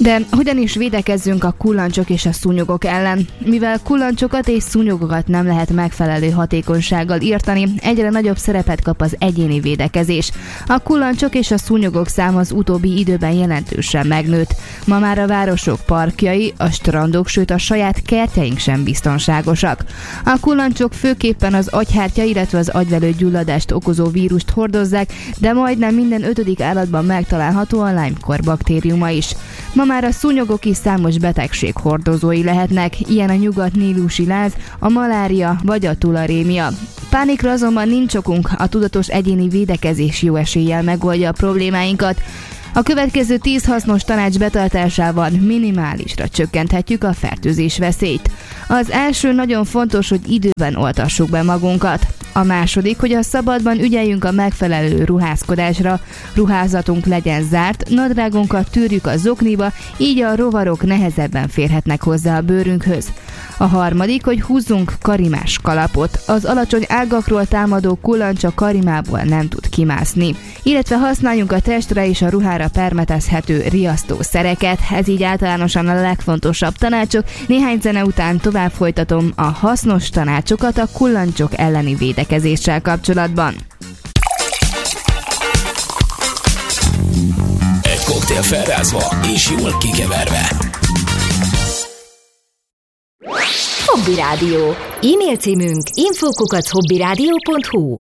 De hogyan is védekezzünk a kullancsok és a szúnyogok ellen? Mivel kullancsokat és szúnyogokat nem lehet megfelelő hatékonysággal írtani, egyre nagyobb szerepet kap az egyéni védekezés. A kullancsok és a szúnyogok száma az utóbbi időben jelentősen megnőtt. Ma már a városok parkjai, a strandok, sőt a saját kertjeink sem biztonságosak. A kullancsok főképpen az agyhártya, illetve az agyvelő gyulladást okozó vírust hordozzák, de majdnem minden 5. állatban megtalálható a Lyme-kór baktériuma is. Ma már a szúnyogok is számos betegség hordozói lehetnek, ilyen a nyugat-nílusi láz, a malária vagy a tularémia. Pánikra azonban nincs okunk, a tudatos egyéni védekezés jó eséllyel megoldja a problémáinkat. A következő 10 hasznos tanács betartásával minimálisra csökkenthetjük a fertőzés veszélyt. Az első nagyon fontos, hogy időben oltassuk be magunkat. A második, hogy a szabadban ügyeljünk a megfelelő ruházkodásra, ruházatunk legyen zárt, nadrágunkat tűrjük a zokniba, így a rovarok nehezebben férhetnek hozzá a bőrünkhöz. A harmadik, hogy húzzunk karimás kalapot. Az alacsony ágakról támadó kullancs a karimából nem tud kimászni. Illetve használjunk a testre és a ruhára permetezhető riasztószereket. Ez így általánosan a legfontosabb tanácsok. Néhány zene után tovább folytatom a hasznos tanácsokat a kullancsok elleni védekezéssel kapcsolatban. Egy koktél felrázva és jól kikeverve. Hobby Rádió. E-mail címünk info@hobbyradio.hu.